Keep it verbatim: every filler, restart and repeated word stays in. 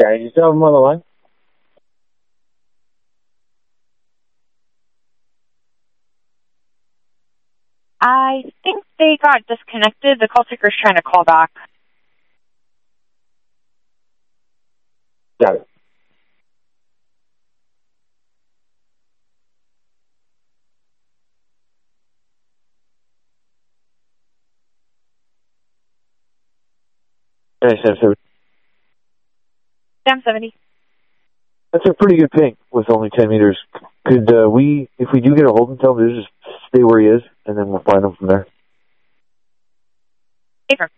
Okay, you still have him on the line? I think they got disconnected. The call taker's trying to call back. Got it. Okay, Sam seventy. Sam seventy. That's a pretty good ping with only ten meters. Could uh, we, if we do get a hold and tell him to just stay where he is, and then we'll find him from there? Affirm.